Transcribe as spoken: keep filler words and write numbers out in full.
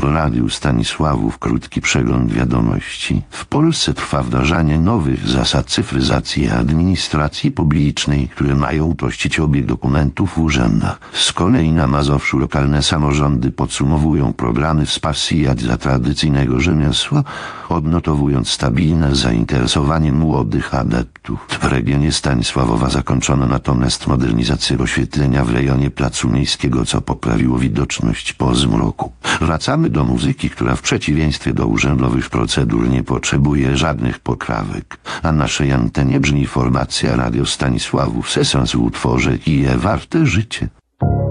Radiu Stanisławów krótki przegląd wiadomości. W Polsce trwa wdrażanie nowych zasad cyfryzacji i administracji publicznej, które mają uprościć obieg dokumentów w urzędach. Z kolei na Mazowszu lokalne samorządy podsumowują programy wsparcia tradycyjnego rzemiosła, odnotowując stabilne zainteresowanie młodych adeptów. W regionie Stanisławowa zakończono natomiast modernizację oświetlenia w rejonie Placu Miejskiego, co poprawiło widoczność po zmroku. Wracamy do muzyki, która w przeciwieństwie do urzędowych procedur nie potrzebuje żadnych poprawek. Na naszej antenie brzmi formacja Radio Stanisławów, sesans w utworze I je warte życie.